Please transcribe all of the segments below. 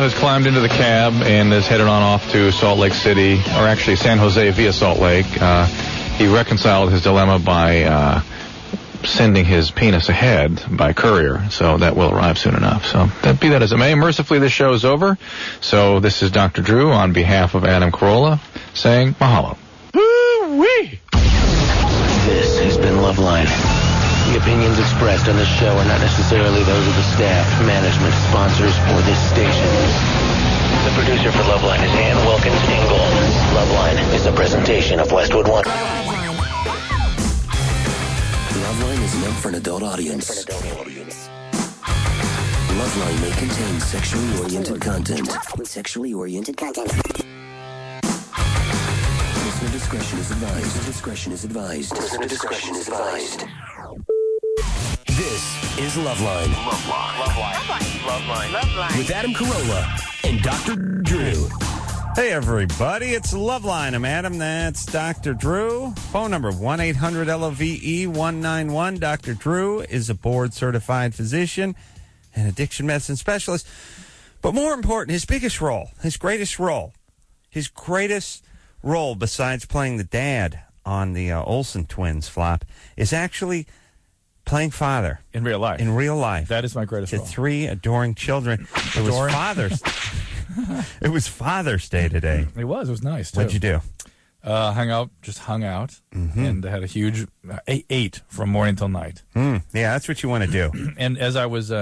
has climbed into the cab and is headed on off to Salt Lake City, or actually San Jose via Salt Lake. He reconciled his dilemma by sending his penis ahead by courier, so that will arrive soon enough. So be that as it may, mercifully this show is over. So this is Dr. Drew on behalf of Adam Carolla saying mahalo. Woo-wee! This has been Loveline. The opinions expressed on this show are not necessarily those of the staff, management, sponsors, or this station. The producer for Loveline is Ann Wilkins Ingle. Loveline is a presentation of Westwood One. Loveline is meant for an adult audience. Loveline may contain sexually oriented content. Listener discretion is advised. Listener discretion is advised. This is Loveline. Loveline. With Adam Carolla and Dr. Drew. Hey, everybody. It's Loveline. I'm Adam. That's Dr. Drew. Phone number 1-800-LOVE-191. Dr. Drew is a board-certified physician and addiction medicine specialist. But more important, his greatest role besides playing the dad on the Olsen twins flop is actually playing father. In real life. That is my greatest role. To 3 adoring children. It was Father's Day today. It was nice, too. What'd you do? Hung out, and had a huge, ate from morning till night. Yeah, that's what you want to do. And as I was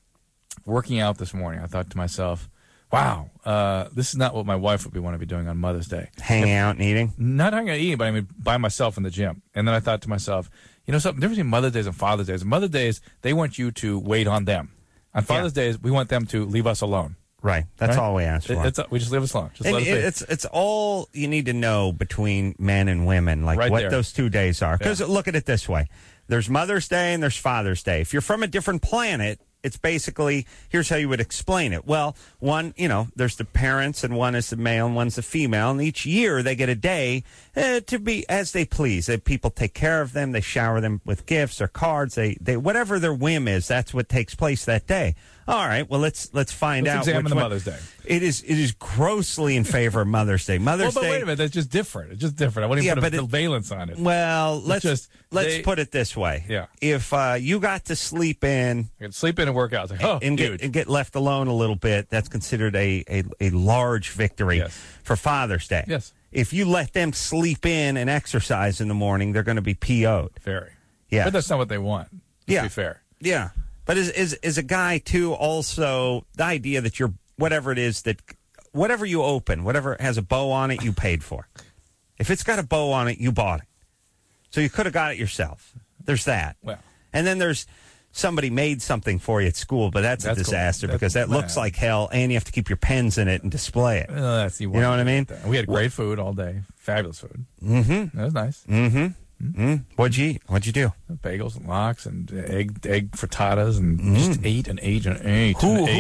working out this morning, I thought to myself, wow, this is not what my wife would want to be doing on Mother's Day. Hanging out and eating? Not hanging out and eating, but I mean by myself in the gym. And then I thought to myself, you know something, difference between Mother's Days and Father's Days. Mother's Days, they want you to wait on them. On Father's Days, we want them to leave us alone. Right. That's all we ask for. We just leave us alone. Just and let us it's all you need to know between men and women, like right what there. Those 2 days are. Because look at it this way. There's Mother's Day and there's Father's Day. If you're from a different planet, it's basically, here's how you would explain it. Well, one, there's the parents, and one is the male and one's the female, and each year they get a day to be as they please. People take care of them, they shower them with gifts or cards, they whatever their whim is, that's what takes place that day. All right, well, let's find out. Let's examine the Mother's Day. It is grossly in favor of Mother's Day. Mother's Day. Wait a minute, that's just different. It's just different. I wouldn't even put a valence on it. Well, let's put it this way. Yeah. If you got to sleep in, I could sleep in and work out. Like, and get left alone a little bit, that's considered a large victory for Father's Day. Yes. If you let them sleep in and exercise in the morning, they're going to be PO'd. Very. Yeah. But that's not what they want. Let's be fair. Yeah. But is a guy, too, also the idea that you're, whatever it is, that whatever you open, whatever has a bow on it, you paid for. If it's got a bow on it, you bought it. So you could have got it yourself. There's that. Well. And then there's somebody made something for you at school, but that's a disaster because that looks like hell, and you have to keep your pens in it and display it. You know what I mean? We had great food all day. Fabulous food. Mm-hmm. That was nice. Mm-hmm. What'd you do? Bagels and lox and egg frittatas and just ate and ate and ate.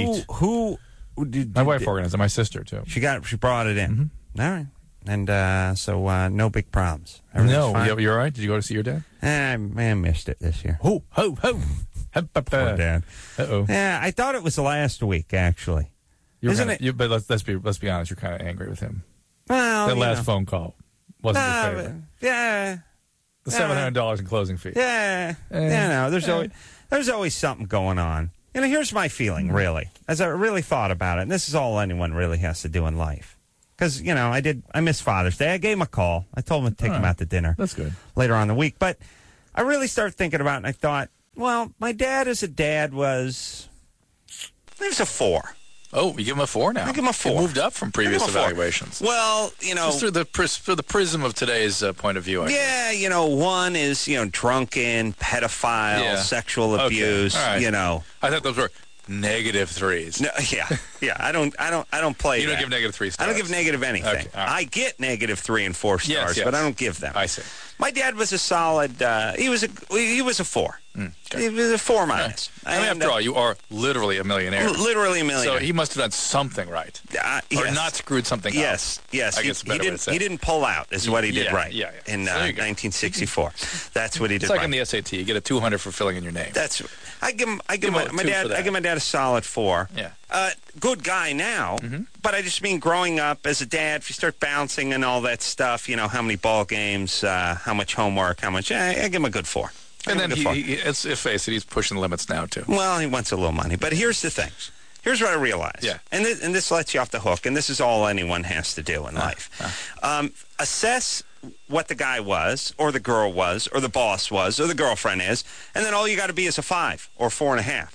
Who did my wife organized it? My sister too. She brought it in. Mm-hmm. All right, and so no big problems. No, you're all right. Did you go to see your dad? I missed it this year. Ho. Poor Dad. Uh-oh. Yeah, I thought it was last week actually. Isn't it? But let's be honest. You're kind of angry with him. Well, that last phone call wasn't his favorite. Yeah. The $700 in closing fee. Yeah. There's always something going on. Here's my feeling, really, as I really thought about it, and this is all anyone really has to do in life. Because, I missed Father's Day. I gave him a call. I told him to take him out to dinner. That's good. Later on in the week. But I really started thinking about it, and I thought, well, my dad as a dad he was a 4. Oh, you give him a 4 now? I give him a 4. He moved up from previous evaluations. Well, just through the prism of today's point of view, I guess. Yeah, one is, drunken, pedophile, sexual abuse, right. I thought those were -3s. No, yeah. I don't play. You don't give -3 stars. I don't give negative anything. Okay, right. I get -3 and 4 stars, but I don't give them. I see. My dad was a solid. He was a 4. Okay. He was a 4 minus. Okay. After all, you are literally a millionaire. Literally a millionaire. So he must have done something right, or not screwed something up. Yes. I guess he didn't pull out. Is what he did right. Yeah. In 1964. That's what he did. It's like right. in the SAT, you get a 200 for filling in your name. I give my dad a solid 4. Yeah. good guy now, but I just mean growing up as a dad, if you start bouncing and all that stuff, how many ball games, how much homework, how much, I give him a good 4. And then let's face it, he's pushing the limits now, too. Well, he wants a little money. But here's the thing. Here's what I realized. Yeah. And this lets you off the hook, and this is all anyone has to do in life. Assess what the guy was, or the girl was, or the boss was, or the girlfriend is, and then all you got to be is a 5 or 4.5.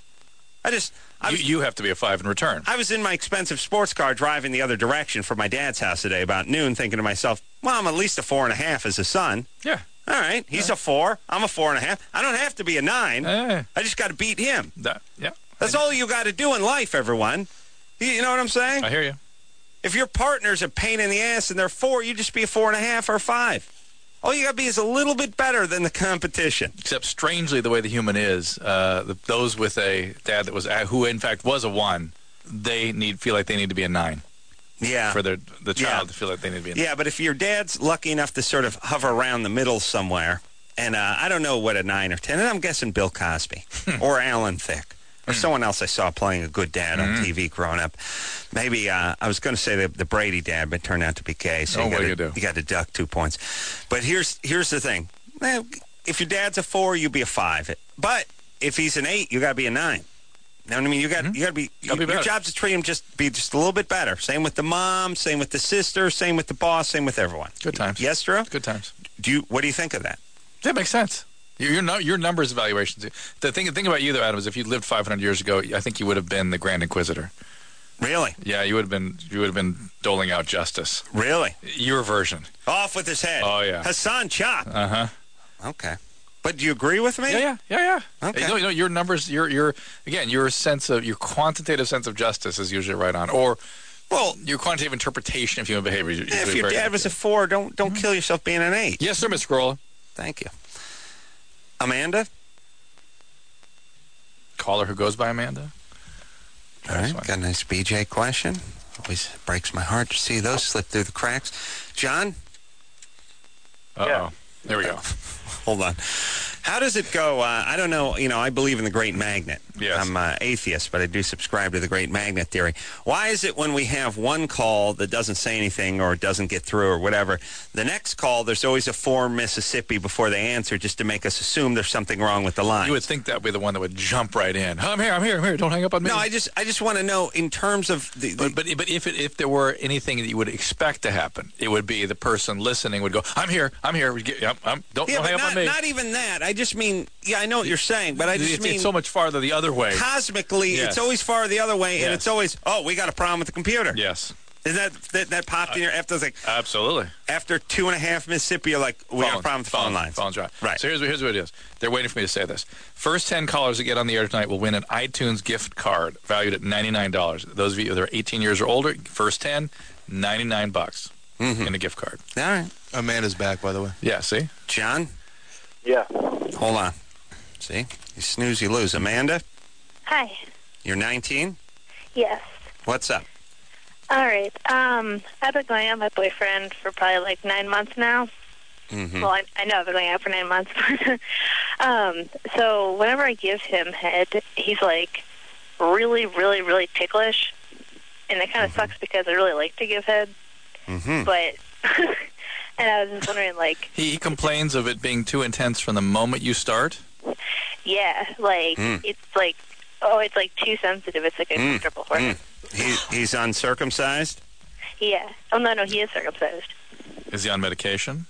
You have to be a 5 in return. I was in my expensive sports car driving the other direction from my dad's house today about noon, thinking to myself, well, I'm at least a 4.5 as a son. Yeah. All right, he's a 4. I'm a 4.5. I don't have to be a 9. I just got to beat him. Yeah. That's all you got to do in life, everyone. You know what I'm saying? I hear you. If your partner's a pain in the ass and they're 4, you just be a 4.5 or 5. All you got to be is a little bit better than the competition. Except, strangely, the way the human is, those with a dad that was who in fact was a 1, they feel like they need to be a 9. Yeah. For the child to feel like they need to be a 9. Yeah, but if your dad's lucky enough to sort of hover around the middle somewhere, and I don't know what a 9 or 10, and I'm guessing Bill Cosby or Alan Thicke. Or someone else I saw playing a good dad on TV growing up. Maybe I was going to say the Brady dad, but turned out to be gay. So you got to deduct 2 points. But here's the thing: if your dad's a 4, you be a 5. But if he's an 8, you got to be a 9. You know what I mean? You got to be. Your job's to treat him just a little bit better. Same with the mom. Same with the sister. Same with the boss. Same with everyone. Good times. Yes, Drew? Good times. What do you think of that? That makes sense. Your numbers evaluations. The thing about you, though, Adam, is if you lived 500 years ago, I think you would have been the Grand Inquisitor. Really? Yeah, you would have been doling out justice. Really? Your version. Off with his head. Oh, yeah. Hassan Chop. Uh-huh. Okay. But do you agree with me? Yeah. Okay. Your numbers, your quantitative sense of justice is usually right on. Or, well, your quantitative interpretation of human behavior. If your dad was a 4, don't kill yourself being an 8. Yes, sir, Mr. Grohl. Thank you. Amanda? Caller who goes by Amanda. All right, got a nice BJ question. Always breaks my heart to see those slip through the cracks. John? Uh-oh. Yeah. There we go. Hold on. How does it go? I don't know. I believe in the Great Magnet. Yes. I'm atheist, but I do subscribe to the Great Magnet theory. Why is it when we have one call that doesn't say anything or doesn't get through or whatever, the next call there's always a for Mississippi before they answer just to make us assume there's something wrong with the line? You would think that would be the one that would jump right in. I'm here. Don't hang up on me. No, I just want to know in terms of the But if there were anything that you would expect to happen, it would be the person listening would go, I'm here. Don't hang up on me. Not even that. I just mean, I know what you're saying, but I just mean it's so much farther the other way. Cosmically, Yes. It's always far the other way, and Yes. it's always, we got a problem with the computer. Yes. Isn't that popped in your after Absolutely. after 2.5 Mississippi, you're like, we got a problem with the phone lines. Phone's right. Right. So here's what it is. They're waiting for me to say this. First 10 callers that get on the air tonight will win an iTunes gift card valued at $99. Those of you that are 18 years or older, first 10, $99 in a gift card. All right. Amanda's back, by the way. Yeah, see? John? Yeah. Hold on. See? You snooze, you lose. Amanda? Hi. You're 19? Yes. What's up? All right. I've been going out with my boyfriend for probably like 9 months now. Mm-hmm. Well, I know I've been going out for 9 months. So whenever I give him head, he's like really, really, really ticklish. And it kind of sucks because I really like to give head. Mm-hmm. But, and I was just wondering, like... He complains of it being too intense from the moment you start? Yeah, like, it's like, it's like too sensitive. It's like uncomfortable for him. He's uncircumcised? Yeah. Oh, no, he is circumcised. Is he on medication?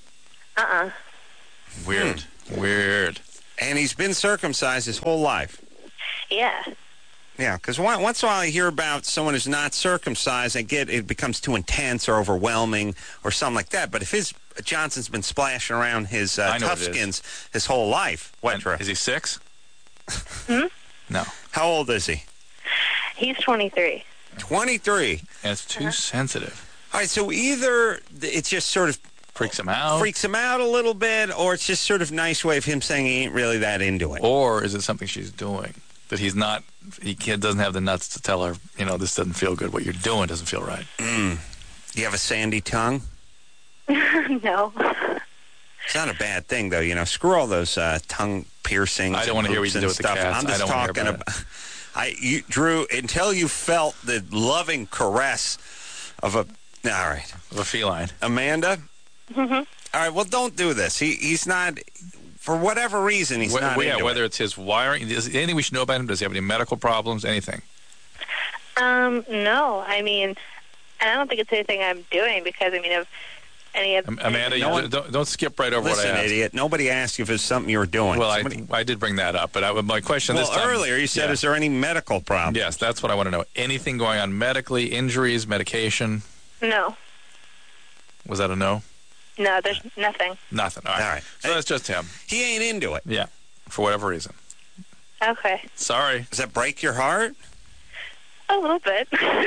Uh-uh. Weird. And he's been circumcised his whole life? Yeah. Yeah, because once in a while I hear about someone who's not circumcised, it becomes too intense or overwhelming or something like that. But if Johnson's been splashing around his toughskins his whole life, Is he 6? No. How old is he? He's 23. 23. And it's too sensitive. All right, so either it's just sort of Freaks him out a little bit, or it's just sort of nice way of him saying he ain't really that into it. Or is it something she's doing that he doesn't have the nuts to tell her, this doesn't feel good. What you're doing doesn't feel right. You have a sandy tongue? No. It's not a bad thing, though. Screw all those tongue piercings. I don't want to hear what you do with the cats. I'm just talking about. Drew, until you felt the loving caress of a... All right. Of a feline. Amanda? Mm-hmm. All right, well, don't do this. He's not... For whatever reason, he's not into whether it. it's his wiring. Is there anything we should know about him? Does he have any medical problems? Anything? No. I mean, and I don't think it's anything I'm doing because, I mean, of any of... Amanda, don't skip right over what I Listen, asked. idiot, nobody asked you if it's something you were doing. Well, I did bring that up, but my question this time... earlier you said, is there any medical problem? Yes, that's what I want to know. Anything going on medically, injuries, medication? No. Was that a no? No, there's nothing. Nothing. All right. So that's just him. He ain't into it. Yeah, for whatever reason. Okay. Sorry. Does that break your heart? A little bit.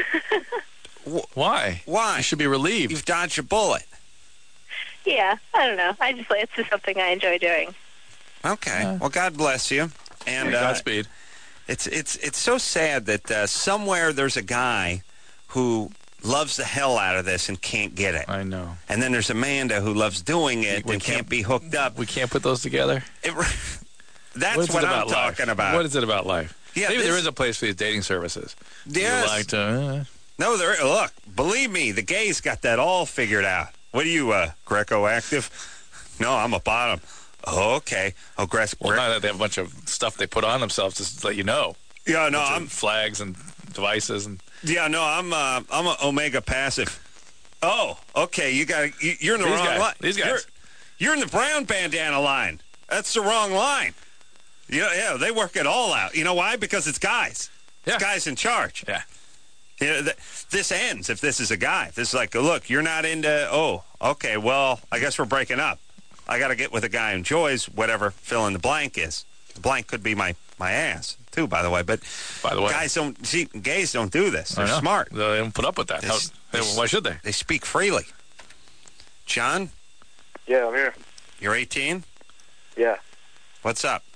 Why? Why? You should be relieved. You've dodged a bullet. Yeah, I don't know. It's just something I enjoy doing. Okay. Well, God bless you. And Godspeed. It's so sad that somewhere there's a guy who loves the hell out of this and can't get it. I know. And then there's Amanda who loves doing it and can't be hooked up. We can't put those together? That's what I'm talking about. What is it about life? Yeah, maybe there is a place for these dating services. Yes. Like to, No, look, believe me, the gays got that all figured out. What are you, Greco active? No, I'm a bottom. Oh, okay. Oh, well, now that they have a bunch of stuff they put on themselves just to let you know. Yeah, no, I'm flags and devices and. Yeah, no, I'm a Omega passive. Oh, okay. You're in the wrong line. These guys. You're in the brown bandana line. That's the wrong line. Yeah, they work it all out. You know why? Because it's guys. Yeah. It's guys in charge. Yeah. You know, this ends if this is a guy. This is like, look, you're not into. Oh, okay. Well, I guess we're breaking up. I got to get with a guy who enjoys whatever fill in the blank is. The blank could be my ass too, by the way. But gays don't do this. They're smart. They don't put up with that. Why should they? They speak freely. John? Yeah, I'm here. You're 18? Yeah. What's up?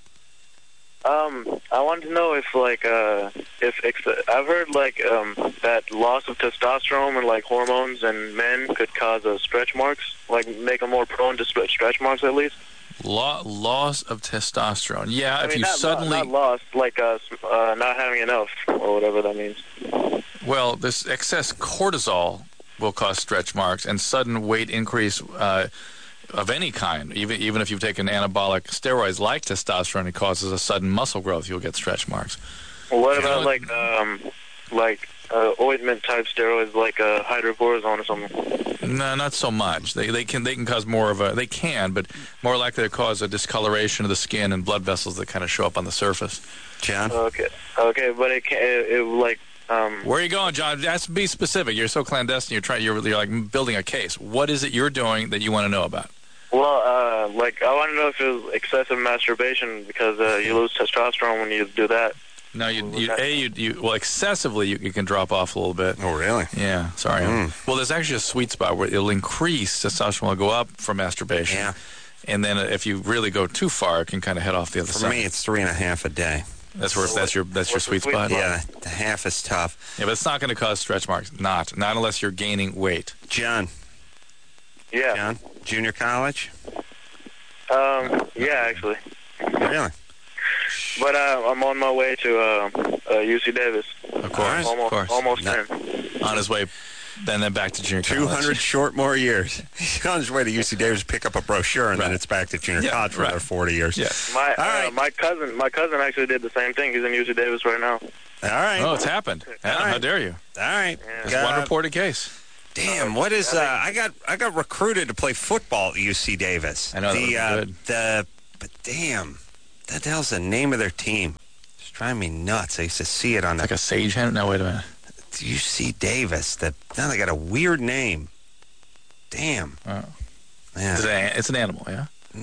I wanted to know if I've heard that loss of testosterone and like hormones in men could cause stretch marks, like make them more prone to stretch marks at least. Loss of testosterone. Yeah, if you suddenly not lost, like not having enough or whatever that means. Well, this excess cortisol will cause stretch marks and sudden weight increase of any kind. Even if you've taken anabolic steroids like testosterone, it causes a sudden muscle growth. You'll get stretch marks. Well, what about ointment type steroids like hydrocortisone or something? No, not so much. They can cause more of but more likely to cause a discoloration of the skin and blood vessels that kind of show up on the surface. John? Okay, but where are you going, John? That's be specific. You're so clandestine. You're like building a case. What is it you're doing that you want to know about? Well, I want to know if it was excessive masturbation because you lose testosterone when you do that. No, excessively you can drop off a little bit. Oh, really? Yeah, sorry. Well, there's actually a sweet spot where it'll increase, testosterone will go up from masturbation. Yeah. And then if you really go too far, it can kind of head off the other side. For me, it's 3.5 a day. That's your sweet spot? Yeah, the half is tough. Yeah, but it's not going to cause stretch marks. Not unless you're gaining weight. John? Yeah. John? Junior college? Yeah, actually. Really? But I'm on my way to UC Davis. Of course. Almost 10. On his way, then back to junior college. 200 short more years. He's on his way to UC Davis to pick up a brochure, and then it's back to junior college for another 40 years. Yeah. My cousin actually did the same thing. He's in UC Davis right now. All right. Oh, it's happened. Adam, how dare you? All right. It's one reported case. Damn, what is I got recruited to play football at UC Davis. I know that but damn, that the hell's the name of their team? It's driving me nuts. I used to see it on like a sage hen. No, wait a minute. UC Davis. Now they got a weird name. Damn. Oh. Yeah. It's an animal, yeah.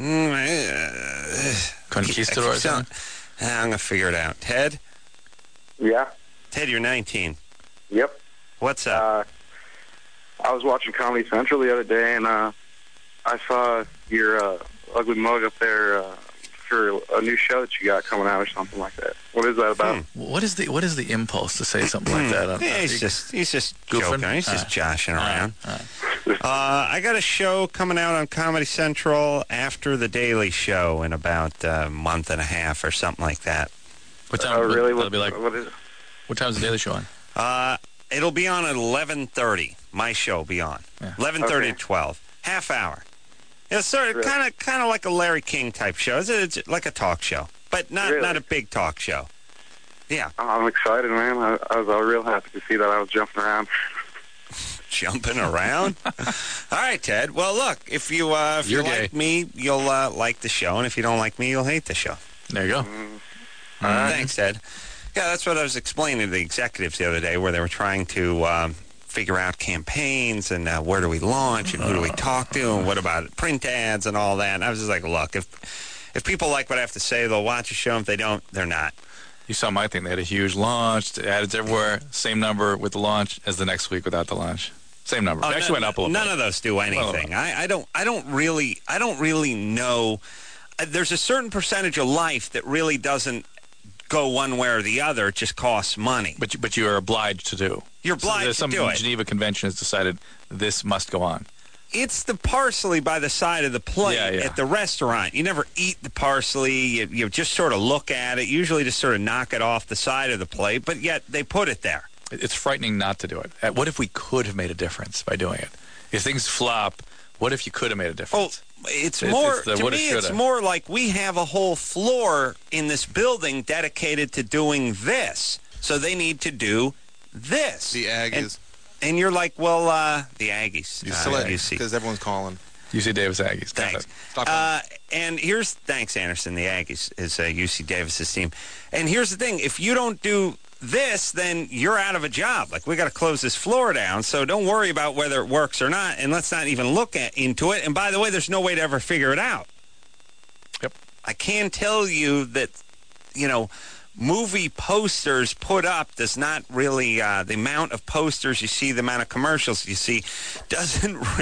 Conquistadors. I'm gonna figure it out. Ted. Yeah. Ted, you're 19. Yep. What's up? I was watching Comedy Central the other day, and I saw your ugly mug up there for a new show that you got coming out or something like that. What is that about? What is the impulse to say something like that? Yeah, he's just joking. He's just joshing around. Right. I got a show coming out on Comedy Central after The Daily Show in about a month and a half or something like that. What time? Really? That'll be like. What is it? What time's the Daily Show on? It'll be on at 11:30. My show will be on 11:30 to 12. Half hour. It's sort of kind of like a Larry King type show. It's like a talk show, but not a big talk show. Yeah. I'm excited, man. I was real happy to see that I was jumping around. Jumping around? All right, Ted. Well, look, if you like me, you'll like the show, and if you don't like me, you'll hate the show. There you go. Thanks, Ted. Yeah, that's what I was explaining to the executives the other day, where they were trying to figure out campaigns and where do we launch and who do we talk to and what about print ads and all that. And I was just like, look, if people like what I have to say, they'll watch the show. If they don't, they're not. You saw my thing. They had a huge launch, ads everywhere. Same number with the launch as the next week without the launch. Same number. It actually went up a little bit. None of those do anything. I don't really know. There's a certain percentage of life that really doesn't go one way or the other. It just costs money. But you are obliged to do. You're obliged to do it. Geneva Convention has decided this must go on. It's the parsley by the side of the plate at the restaurant. You never eat the parsley. You just sort of look at it. Usually just sort of knock it off the side of the plate, but yet they put it there. It's frightening not to do it. What if we could have made a difference by doing it? If things flop, what if you could have made a difference? Oh, it's more, to me, it's more like we have a whole floor in this building dedicated to doing this. So they need to do this. The Aggies. And you're like, well, the Aggies. Because everyone's calling. UC Davis Aggies. Thanks. And thanks, Anderson. The Aggies is UC Davis's team. And here's the thing. If you don't do this, then you're out of a job. Like, we got to close this floor down, so don't worry about whether it works or not, and let's not even look into it. And by the way, there's no way to ever figure it out. Yep. I can tell you that, movie posters put up does not really, the amount of posters you see, the amount of commercials you see, doesn't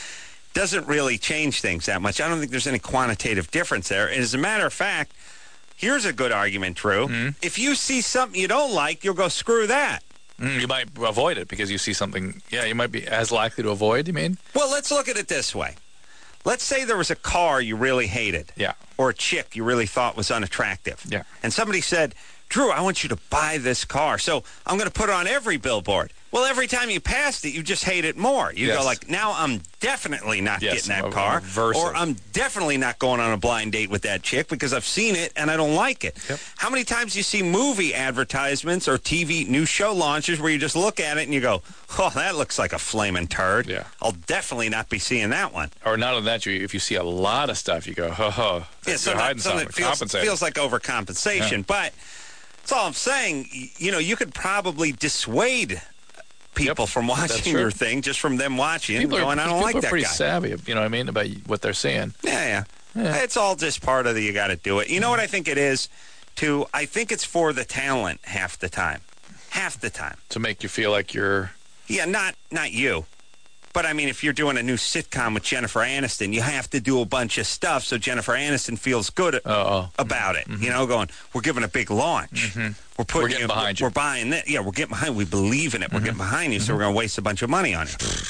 really change things that much. I don't think there's any quantitative difference there. And as a matter of fact, here's a good argument, Drew. Mm-hmm. If you see something you don't like, you'll go, screw that. You might avoid it because you see something, you might be as likely to avoid, you mean? Well, let's look at it this way. Let's say there was a car you really hated. Yeah. Or a chick you really thought was unattractive. Yeah. And somebody said, Drew, I want you to buy this car. So I'm going to put it on every billboard. Well, every time you passed it, you just hate it more. You go like, now I'm definitely not getting that car. Or I'm definitely not going on a blind date with that chick because I've seen it and I don't like it. Yep. How many times do you see movie advertisements or TV new show launches where you just look at it and you go, oh, that looks like a flaming turd. Yeah. I'll definitely not be seeing that one. Or not only that, if you see a lot of stuff, you go, they're hiding something. It feels like overcompensation. But that's all I'm saying. You could probably dissuade people from watching your thing just from them watching and going, I don't like that guy. People are pretty savvy, about what they're seeing. Yeah. It's all just part of you got to do it. You know what I think it is, too? I think it's for the talent half the time. Half the time. To make you feel like you're... Yeah, not you. But, I mean, if you're doing a new sitcom with Jennifer Aniston, you have to do a bunch of stuff so Jennifer Aniston feels good about it. Mm-hmm. Going, we're giving a big launch. Mm-hmm. We're getting behind you. We're buying that. Yeah, we're getting behind. We believe in it. We're getting behind you, so we're going to waste a bunch of money on it.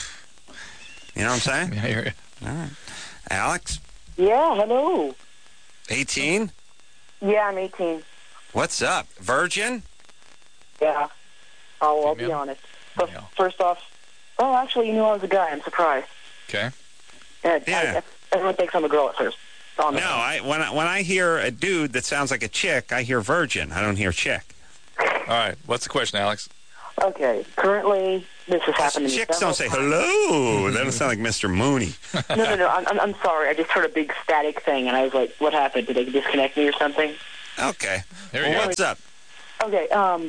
You know what I'm saying? Yeah, I hear you. All right. Alex? Yeah, hello. 18? Yeah, I'm 18. What's up? Virgin? Yeah. I'll be honest. But first off, actually, you knew I was a guy. I'm surprised. Okay. Everyone thinks I'm a girl at first. No, when I hear a dude that sounds like a chick, I hear virgin. I don't hear chick. All right. What's the question, Alex? Okay. Currently, this has happened to me. Chicks don't say hello. That doesn't sound like Mr. Mooney. No. I'm sorry. I just heard a big static thing, and I was like, what happened? Did they disconnect me or something? Okay. Here we go. What's up? Okay.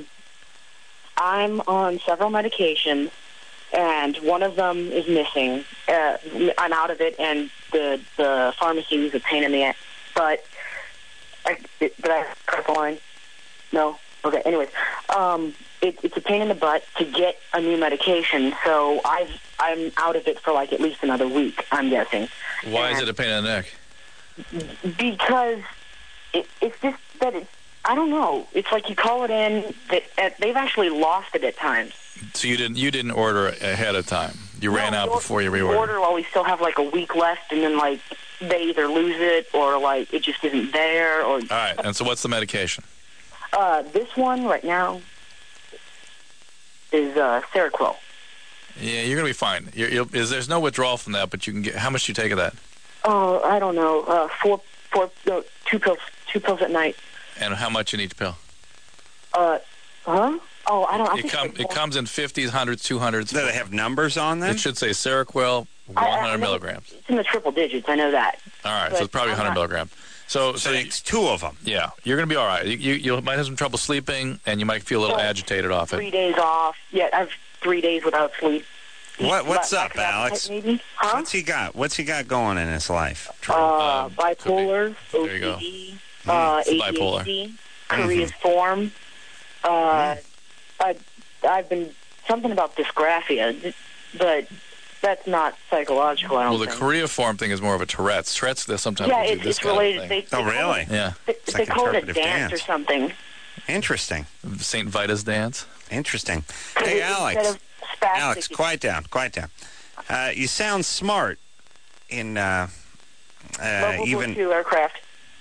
I'm on several medications, and one of them is missing. I'm out of it, and the pharmacy is a pain in the ass. But did I cut the line? No? Okay, anyways. It's a pain in the butt to get a new medication, so I'm out of it for like at least another week, I'm guessing. Why is it a pain in the neck? Because it's just that I don't know. It's like you call it in. They've actually lost it at times. So you didn't order ahead of time. You ran out before you reordered. Order while we still have like a week left, and then like they either lose it or like it just isn't there. Or all right. And so what's the medication? This one right now is Seroquel. Yeah, you're gonna be fine. There's no withdrawal from that, but you can get. How much do you take of that? Oh, I don't know. Two pills at night. And how much in each pill? Huh? Oh, I don't. It comes in 50s, 100s, 200s. Do they have numbers on them? It should say Seroquel, 100 milligrams. It's in the triple digits. I know that. All right, But so it's probably 100 milligrams. So it's two of them. Yeah, you're going to be all right. You might have some trouble sleeping, and you might feel a little agitated off it. 3 days off. Yeah, I have 3 days without sleep. What's up, Alex? Maybe? Huh? What's he got going in his life? Bipolar, There you go. OCD, bipolar. ADHD, Korea's form. I've been something about dysgraphia, but that's not psychological. I don't Well, the think. Chorea form thing is more of a Tourette's. Tourette's, they sometimes Yeah, do this it's kind related. of thing. They really? Yeah. They call it a dance or something. Interesting. St. Vita's dance. Interesting. Hey, Alex. Alex, quiet down. You sound smart in World War even II aircraft.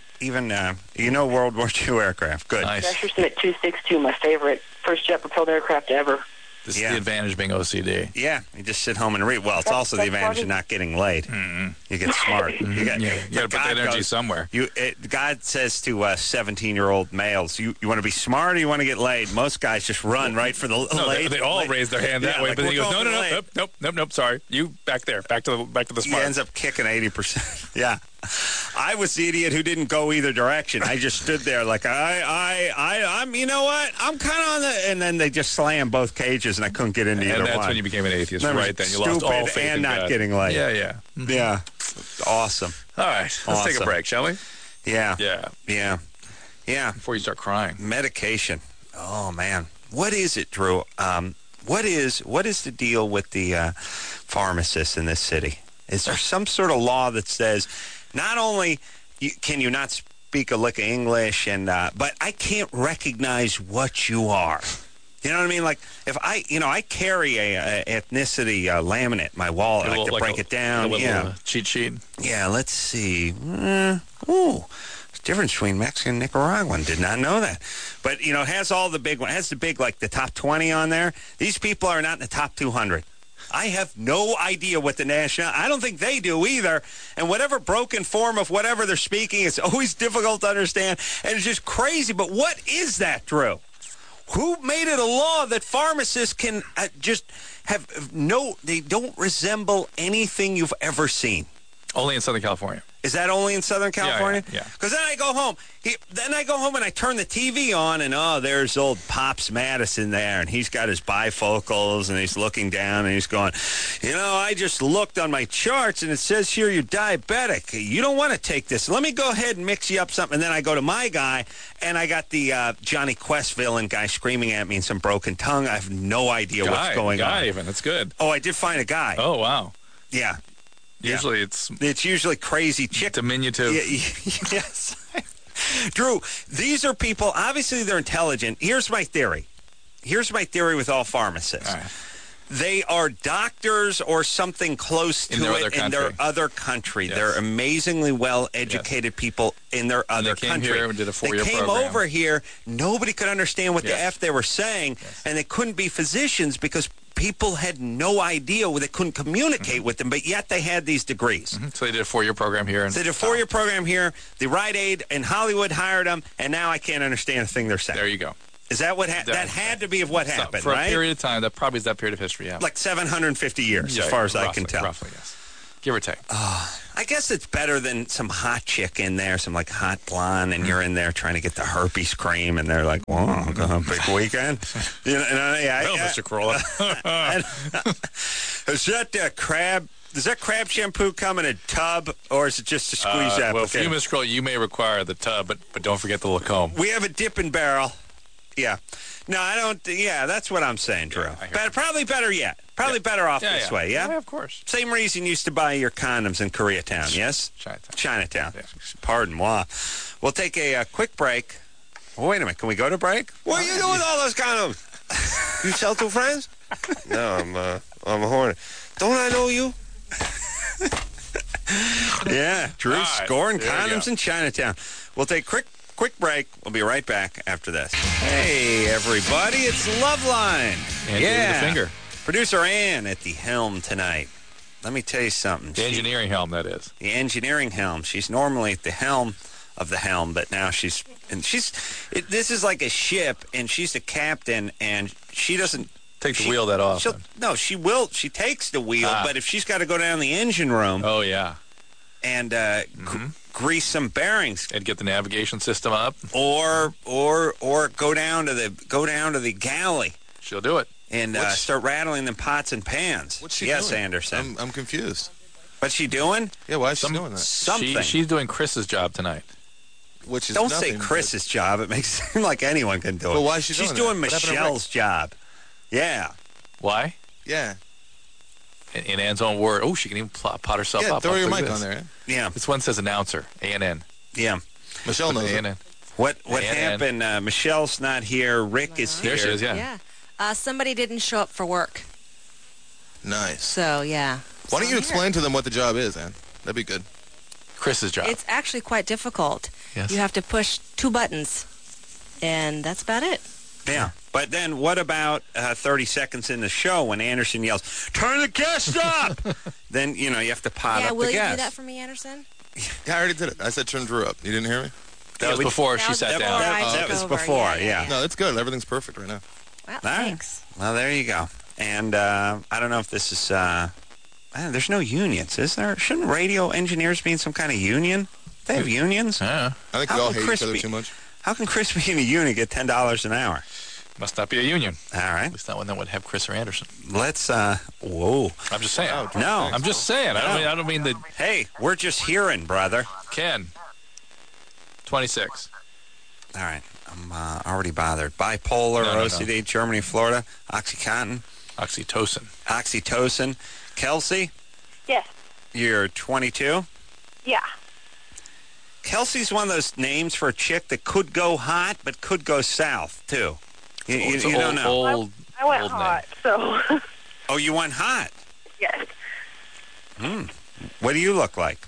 World War II aircraft. Good. Nice. Messerschmitt 262, my favorite first jet propelled aircraft ever. This is the advantage being OCD. Yeah, you just sit home and read. Well, it's also the advantage of not getting laid. You get smart. You got to put that energy somewhere. God says to 17-year-old males, you want to be smart or you want to get laid? Most guys just run right for the laid. They all raise their hand that way, like, but then he we're goes, going nope, sorry. You back there, back to the smart. He ends up kicking 80%. Yeah. I was the idiot who didn't go either direction. I just stood there like, I'm, you know what? I'm kind of on the, and then they just slammed both cages and I couldn't get into either one. And that's when you became an atheist, right? Then you lost all faith and in not God. getting laid. Yeah. Yeah. Awesome. All right, let's take a break, shall we? Yeah. Yeah. Before you start crying. Medication. Oh, man. What is it, Drew? What is the deal with the pharmacists in this city? Is there some sort of law that says not only can you not speak a lick of English, but I can't recognize what you are? You know what I mean? Like if I carry a ethnicity laminate in my wallet. I like to break it down. Cheat sheet. Yeah. Let's see. There's a difference between Mexican and Nicaraguan. Did not know that. But it has all the big one. It has the big like the top 20 on there. These people are not in the top 200. I have no idea what the national... I don't think they do either. And whatever broken form of whatever they're speaking, it's always difficult to understand. And it's just crazy. But what is that, Drew? Who made it a law that pharmacists can just have they don't resemble anything you've ever seen? Only in Southern California. Is that only in Southern California? Yeah. Because then I go home. And I turn the TV on, and there's old Pops Madison there, and he's got his bifocals, and he's looking down, and he's going, I just looked on my charts, and it says here you're diabetic. You don't want to take this. Let me go ahead and mix you up something. And then I go to my guy, and I got the Johnny Quest villain guy screaming at me in some broken tongue. I have no idea what's going on. Even. That's good. Oh, I did find a guy. Oh, wow. Yeah. Usually it's usually crazy chick. Diminutive. Yes. Drew, these are people, obviously they're intelligent. Here's my theory with all pharmacists. All right. They are doctors or something close to it in their other country. Yes. They're amazingly well-educated people in their other country. They came here and did a 4-year program. They came over here. Nobody could understand what the F they were saying, and they couldn't be physicians because people had no idea. They couldn't communicate with them, but yet they had these degrees. So they did a 4-year program here. They did a 4-year program here. The Rite Aid in Hollywood hired them, and now I can't understand a thing they're saying. There you go. Is that what that had to be of what happened, for right? a period of time, that probably is that period of history, yeah. Like 750 years, as far as I can tell. Roughly, yes. Give or take. I guess it's better than some hot chick in there, some like hot blonde, and you're in there trying to get the herpes cream, and they're like, "Whoa, big weekend." Well, Mr. Corolla. Is that crab? Does that crab shampoo come in a tub, or is it just a squeeze applicator? Well, for you, Mr. Corolla, you may require the tub, but don't forget the Lacombe. We have a dipping barrel. Yeah. No, I don't. Yeah, that's what I'm saying, Drew. Probably better yet. Probably better off this way, yeah? Yeah, of course. Same reason you used to buy your condoms in Koreatown, yes? Chinatown. Yeah. Pardon moi. We'll take a quick break. Oh, wait a minute. Can we go to break? What are you doing with all those condoms? You sell to friends? No, I'm a hornet. Don't I know you? Yeah, Drew scoring condoms in Chinatown. We'll take quick quick break. We'll be right back after this. Hey, everybody, it's Loveline. And David the Finger. Producer Ann at the helm tonight. Let me tell you something. The engineering helm, that is. The engineering helm. She's normally at the helm of the helm, but now this is like a ship, and she's the captain, and she doesn't take the wheel that often. No, she will. She takes the wheel, but if she's got to go down the engine room, oh yeah, and grease some bearings and get the navigation system up, or go down to the galley, she'll do it and start rattling them pots and pans. What's she doing? Yes, doing? Anderson. I'm confused. What's she doing? Yeah, why is she doing that? Something. She's doing Chris's job tonight. Which is Don't say Chris's job. It makes it seem like anyone can do it. But why is she She's doing doing that? Michelle's job. Yeah. Why? Yeah. In Ann's own word, she can even pot herself up. Throw your mic on there. Yeah. This one says announcer, ANN. Yeah. Michelle knows ANN. What happened? Michelle's not here. Rick is here. There she is, yeah. Somebody didn't show up for work. Nice. So, yeah. Why don't you explain to them what the job is, Ann? That'd be good. Chris's job. It's actually quite difficult. Yes. You have to push 2 buttons, and that's about it. Yeah. But then what about 30 seconds in the show when Anderson yells, "Turn the guest up!" Then, you have to pot up the will you guest. do that for me, Anderson? Yeah, I already did it. I said turn Drew up. You didn't hear me? That was before she sat down. That was before, yeah. No, it's good. Everything's perfect right now. Well, thanks. Well, there you go. And I don't know if this is... there's no unions, is there? Shouldn't radio engineers be in some kind of union? They have unions? Yeah. I think we all hate each other too much. How can Chris be in a union get $10 an hour? Must not be a union. All right. At least not one that would have Chris or Anderson. Let's, whoa. I'm just saying. No. I'm just saying. No. I don't mean that. Hey, we're just hearing, brother. Ken. 26. All right. I'm already bothered. Bipolar, OCD, Germany, Florida, Oxycontin. Oxytocin. Kelsey? Yes. You're 22? Yeah. Kelsey's one of those names for a chick that could go hot, but could go south, too. You don't know. I went hot, so. Oh, you went hot? Yes. What do you look like?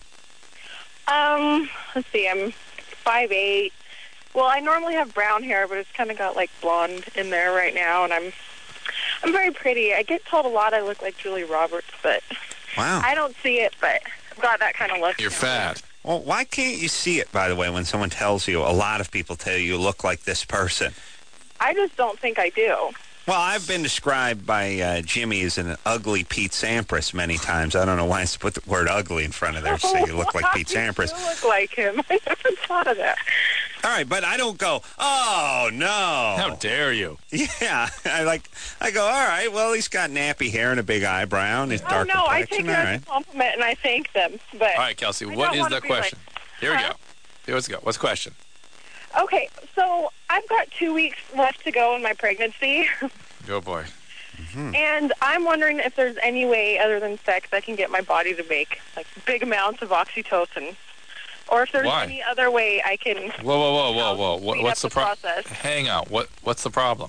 Let's see, I'm 5'8". Well, I normally have brown hair, but it's kind of got, blonde in there right now, and I'm very pretty. I get told a lot I look like Julie Roberts, but wow. I don't see it, but I've got that kind of look. You're fat. Well, why can't you see it, by the way, when someone tells you, a lot of people tell you look like this person? I just don't think I do. Well, I've been described by Jimmy as an ugly Pete Sampras many times. I don't know why I put the word ugly in front of there to say you look like Pete Sampras. You look like him. I never thought of that. All right, but I don't go, oh, no. How dare you? Yeah. I go, all right, well, he's got nappy hair and a big eyebrow and his dark no, I complexion. take it as a compliment, and I thank them. But all right, Kelsey, what is the question? Here we go. Here we go. What's the question? Okay, so I've got 2 weeks left to go in my pregnancy. Go, boy. And I'm wondering if there's any way other than sex I can get my body to make big amounts of oxytocin, or if there's any other way I can. Whoa! What's the process? Hang on. What's the problem?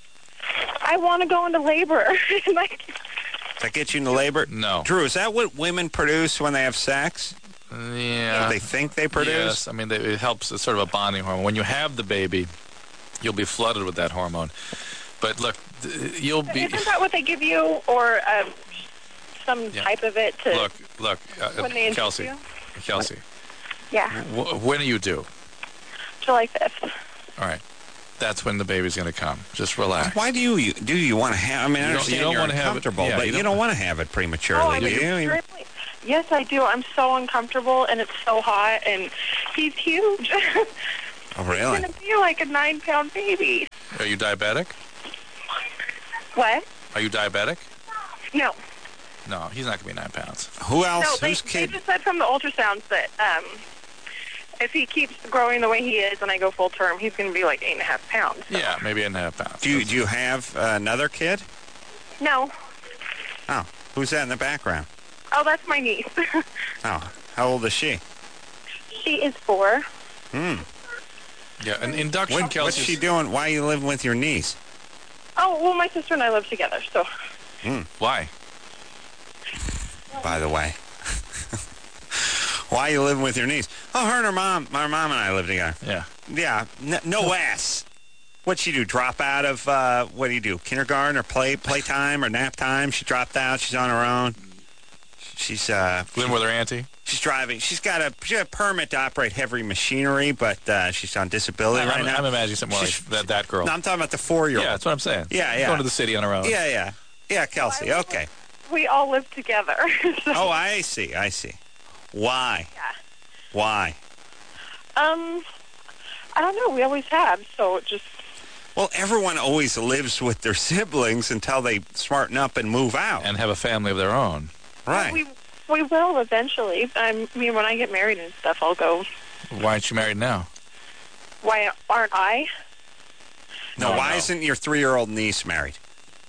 I want to go into labor. Does that get you into labor? No. Drew, is that what women produce when they have sex? Yeah. What they think they produce? Yes. I mean, it helps. It's sort of a bonding hormone. When you have the baby, you'll be flooded with that hormone. But look, you'll be. Isn't that what they give you, or some type of it to? Look, when they Kelsey. Yeah. When are you due? July 5th. All right. That's when the baby's going to come. Just relax. Why do you want to have? I mean, I understand don't you're want to have uncomfortable, it, but you don't want to have it prematurely, do you? Yes, I do. I'm so uncomfortable, and it's so hot, and he's huge. Oh, really? He's going to be like a 9-pound baby. Are you diabetic? What? Are you diabetic? No. No, he's not going to be 9 pounds. Who else? No, they just said from the ultrasounds that if he keeps growing the way he is and I go full term, he's going to be like 8.5 pounds. So. Yeah, maybe 8.5 pounds. Do you have another kid? No. Oh, who's that in the background? Oh, that's my niece. Oh, how old is she? She is 4. Yeah, an induction, Kelsey. What's she doing? Why are you living with your niece? Oh, well, my sister and I live together, so. Why? By the way. Why are you living with your niece? Oh, her and her mom and I live together. Yeah. Yeah, no S. What'd she do? Drop out of, what do you do? Kindergarten or playtime or nap time? She dropped out. She's on her own. She's living with her auntie. She's driving. She got a permit to operate heavy machinery, but she's on disability right now. I'm imagining something like that girl. No, I'm talking about the 4-year-old. Yeah, that's what I'm saying. Yeah. Going to the city on her own. Yeah, Kelsey. Okay. We all live together. So. Oh, I see. Why? Yeah. Why? I don't know. We always have, so it just... Well, everyone always lives with their siblings until they smarten up and move out. And have a family of their own. Right. We will eventually. I mean, when I get married and stuff, I'll go. Why aren't you married now? Why aren't I? No, why isn't your 3-year-old niece married?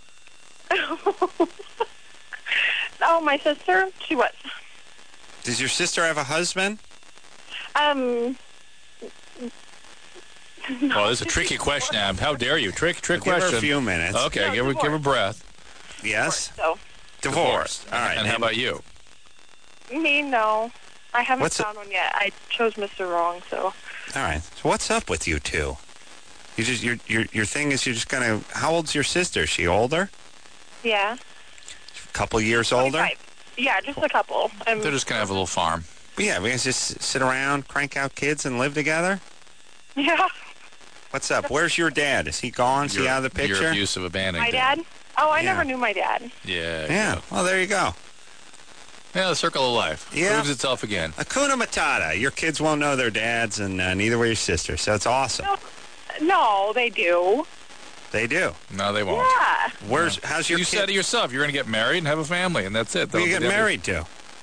Oh, my sister? She was. Does your sister have a husband? Well, this is a tricky question, Ab. How dare you? Trick question. Give her a few minutes. Okay, No, give her breath. Yes? Divorced. All right. And how about you? Me, no. I haven't What's found one yet. I chose Mr. Wrong, so... All right. So what's up with you two? You just your thing is you're just gonna. How old's your sister? Is she older? Yeah. A couple years older? 25. Yeah, just a couple. They're just gonna have a little farm. Yeah, we can just sit around, crank out kids, and live together. Yeah. What's up? Where's your dad? Is he gone? Is he out of the picture? Your abusive, abandoned. My dad? Oh, I Yeah. never knew my dad. Yeah. Well, there you go. Yeah, the circle of life. Yeah. Proves itself again. Hakuna Matata. Your kids won't know their dads, and neither will your sister. So it's awesome. No, they do. They do. No, they won't. Yeah. How's your You kid? said it yourself. You're going to get married and have a family, and that's it. Who you get married to?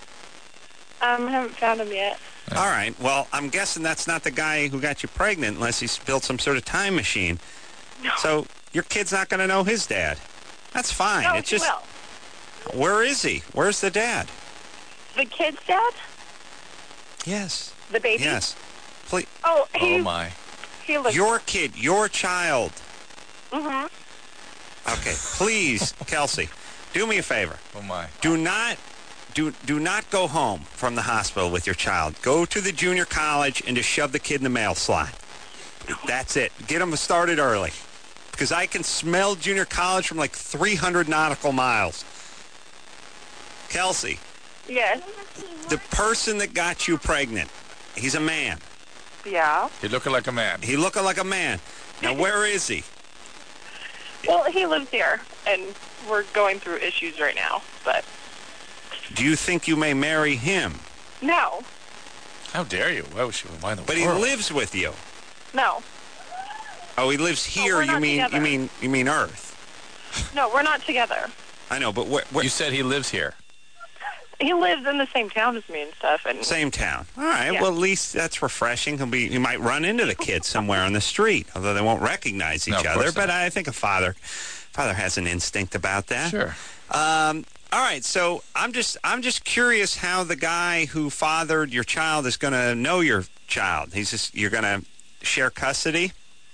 I haven't found him yet. All right. Well, I'm guessing that's not the guy who got you pregnant unless he's built some sort of time machine. No. So your kid's not going to know his dad. That's fine. No, it's he just will. Where is he? Where's the dad? The kid's dad? Yes. The baby? Yes. Please. Oh, Oh, my. he lives... Your kid, your child. Mm-hmm. Okay. Please, Kelsey, do me a favor. Oh, my. Do not go home from the hospital with your child. Go to the junior college and just shove the kid in the mail slot. That's it. Get them started early. Because I can smell junior college from like 300 nautical miles. Kelsey, Yes. the person that got you pregnant, he's a man. Yeah. You're looking like a man. He looking like a man. Now, where is he? Well, he lives here, and we're going through issues right now, but... Do you think you may marry him? No. How dare you? Why would she mind the But world? he lives with you. No. Oh, he lives here. we're You not mean together. you mean Earth? No, we're not together. I know, but where You said he lives here. He lives in the same town as me and stuff, and... same town. All right. Yeah. Well, at least that's refreshing. He might run into the kids somewhere on the street, although they won't recognize No, each of other. course But not. I think a father has an instinct about that. Sure. All right. So I'm just curious how the guy who fathered your child is going to know your child. You're going to share custody.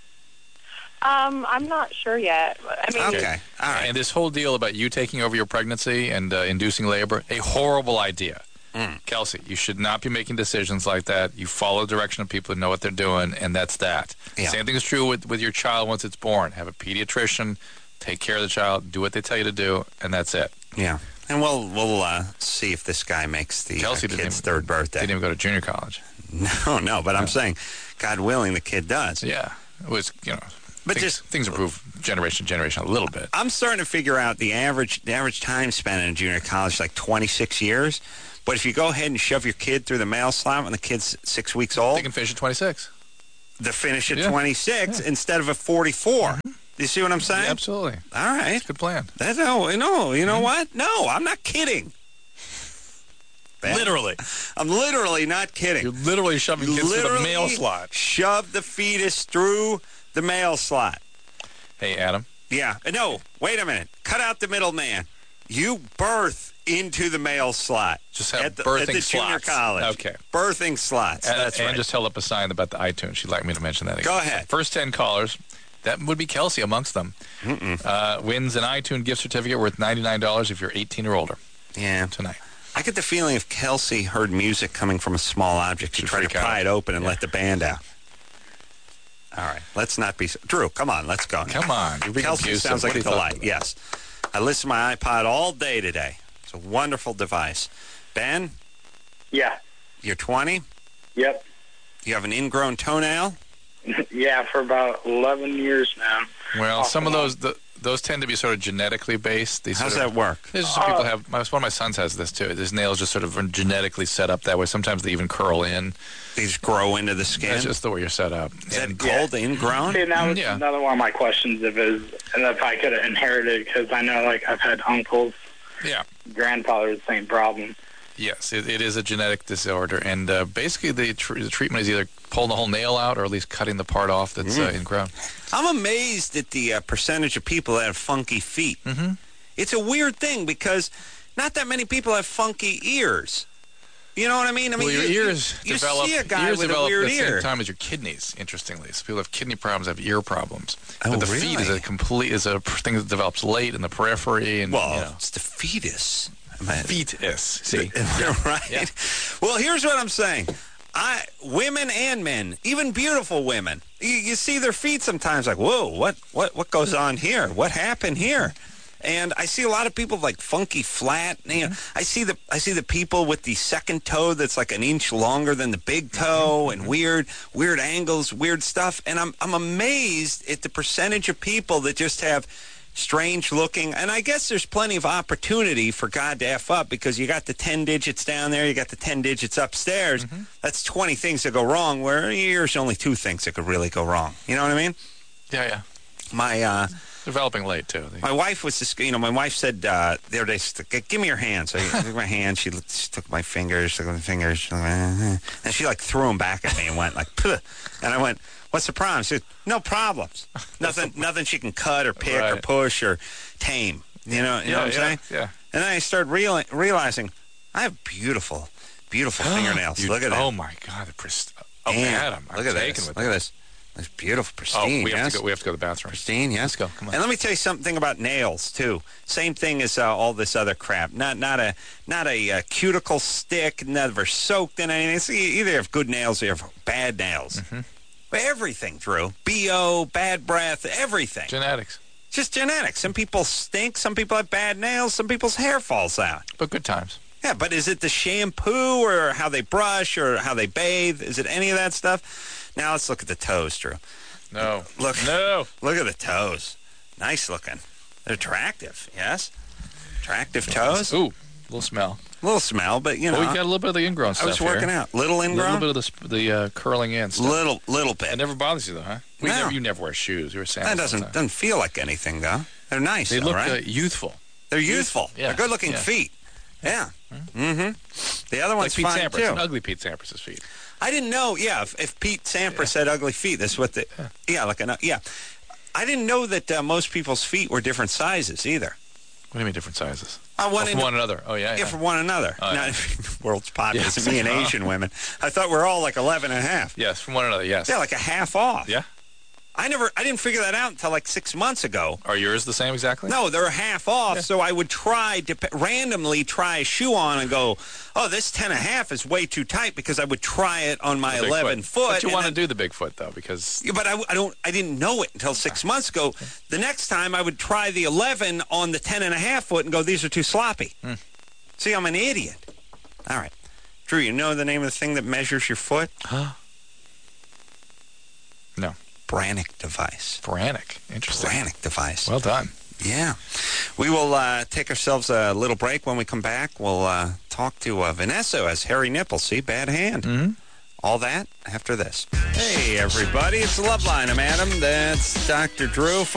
I'm not sure yet. I mean... Okay. All right. And this whole deal about you taking over your pregnancy and inducing labor, a horrible idea. Kelsey, you should not be making decisions like that. You follow the direction of people who know what they're doing, and that's that. Yeah. Same thing is true with your child once it's born. Have a pediatrician, take care of the child, do what they tell you to do, and that's it. Yeah. And we'll see if this guy makes the Kelsey didn't kid's even- third birthday. Didn't even go to junior college. No, but I'm saying, God willing, the kid does. Yeah. It was, But things improve generation to generation a little bit. I'm starting to figure out the average time spent in junior college is like 26 years. But if you go ahead and shove your kid through the mail slot when the kid's 6 weeks old, They can finish at 26. they finish at Yeah. 26 instead of at 44. You see what I'm saying? Yeah, absolutely. All right. Good plan. No, you know what? No, I'm not kidding. Literally. I'm literally not kidding. You're literally shoving kids through the mail slot. Shove the fetus through the mail slot. Hey, Adam. Yeah. No, wait a minute. Cut out the middleman. You birth into the mail slot. Just have at the birthing junior slots. college. Okay. Birthing slots. That's and right. just held up a sign about the iTunes. She'd like me to mention that again. Go ahead. First 10 callers, that would be Kelsey amongst them, wins an iTunes gift certificate worth $99 if you're 18 or older Yeah. tonight. I get the feeling if Kelsey heard music coming from a small object, she'd try to freak out. pry it open and Yeah. let the band out. All right. Let's not be... Drew, come on. Let's go. Come on. You're being Kelsey abusive. sounds like What a are you talking delight. about? Yes. I listen to my iPod all day today. It's a wonderful device. Ben, Yeah. you're 20. Yep. You have an ingrown toenail. Yeah, for about 11 years now. Well, Off some of and on. those tend to be sort of genetically based. These How's sort of- that work? There's some people have. One of my sons has this too. His nails just sort of genetically set up that way. Sometimes they even curl in. They just grow into the skin. That's just the way you're set up. Is that called ingrown? See, that was Yeah. another one of my questions if I could have inherited, because I know, like, I've had uncles, Yeah. grandfather with the same problem. Yes, it is a genetic disorder, and basically the treatment is either pulling the whole nail out or at least cutting the part off that's ingrown. I'm amazed at the percentage of people that have funky feet. Mm-hmm. It's a weird thing because not that many people have funky ears. You know what I mean? I mean, Well, your ears you develop. see a guy ears with a develop weird at the ear. same time as your kidneys. Interestingly, so people who have kidney problems have ear problems. Oh, but the feet is a thing that develops late in the periphery, and Well, you know. it's the fetus. Fetus. See, right? Yeah. Well, here's what I'm saying. Women and men, even beautiful women, you see their feet sometimes like, whoa, what goes on here? What happened here? And I see a lot of people with, like, funky flat. You know, I see the people with the second toe that's like an inch longer than the big toe, and weird angles, weird stuff. And I'm amazed at the percentage of people that just have strange looking. And I guess there's plenty of opportunity for God to F up, because you got the 10 digits down there, you got the 10 digits upstairs. That's 20 things that go wrong, where there's only 2 things that could really go wrong. You know what I mean? Yeah. My developing late too. my wife was just, my wife said the other day, give me your hand. So I took my hand, she took my fingers, and she like threw them back at me and went like, puh. And I went, what's the problem? She said, no problems. Nothing she can cut or pick or push or tame. You know what I'm saying? Yeah. And then I started realizing I have beautiful fingernails. Look at that. Oh my God, Adam, look at this. Look at this. It's beautiful, pristine. Oh, we have yes? to go to the bathroom. Pristine, yes. Let's go. Come on. And let me tell you something about nails too. Same thing as all this other crap. Not a cuticle stick. Never soaked in anything. It's either you have good nails or you have bad nails. Everything, Drew. BO, bad breath, everything. Genetics. Just genetics. Some people stink. Some people have bad nails. Some people's hair falls out. But good times. Yeah, but is it the shampoo or how they brush or how they bathe? Is it any of that stuff? Now let's look at the toes, Drew. No. Look at the toes. Nice looking. They're attractive, yes? Attractive toes. Ooh, little smell. Little smell, but you know. Oh, you got a little bit of the ingrown stuff. I was working out. Little ingrown? A little bit of the curling in stuff. Little bit. It never bothers you though, huh? No. You never wear shoes. You wear sandals. That doesn't feel like anything, though. They're nice, They though, look right? youthful. They're youthful. Yeah. They're good-looking Yeah. feet. Yeah. Mm-hmm. The other one's Like Pete fine, Sampras, too. an ugly Pete Sampras' feet. I didn't know, if Pete Sampras had ugly feet, that's what the... I didn't know that most people's feet were different sizes, either. What do you mean different sizes? From one another. Oh, yeah. Yeah, from one another. Oh, yeah. Not world's populace, Yes. me and Asian women. I thought we were all like 11 and a half. Yes, from one another, yes. Yeah, like a half off. Yeah. I didn't figure that out until like 6 months ago. Are yours the same exactly? No, they're half off, so I would randomly try a shoe on and go, oh, this 10 and a half is way too tight, because I would try it on my 11 foot. But you want to do the big foot, though, because... Yeah, but I didn't know it until 6 months ago. The next time I would try the 11 on the 10 and a half foot and go, these are too sloppy. See, I'm an idiot. All right. Drew, you know the name of the thing that measures your foot? No. Brannick device. Brannick. Interesting. Brannick device. Well done. Yeah. We will take ourselves a little break. When we come back, we'll talk to Vanessa as Harry Nipples. See, bad hand. All that after this. Hey, everybody. It's Loveline. I'm Adam. That's Dr. Drew.